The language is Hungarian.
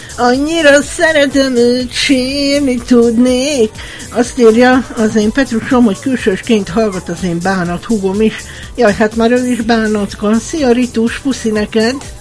Annyira szeretem őt, sírni tudnék. Azt írja az én Petrusom, hogy külsősként hallgat az én bánat húgom is. Jaj, hát már ő is bánatka. Szia Ritus, puszi neked!